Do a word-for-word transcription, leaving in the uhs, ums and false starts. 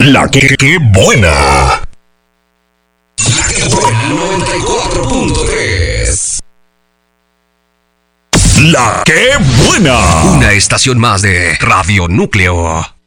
La que, que buena. La que buena noventa y cuatro punto tres. La que buena. Una estación más de Radio Núcleo.